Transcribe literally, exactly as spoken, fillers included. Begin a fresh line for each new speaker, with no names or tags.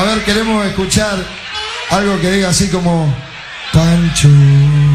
ver, queremos escuchar algo que diga así como Pancho.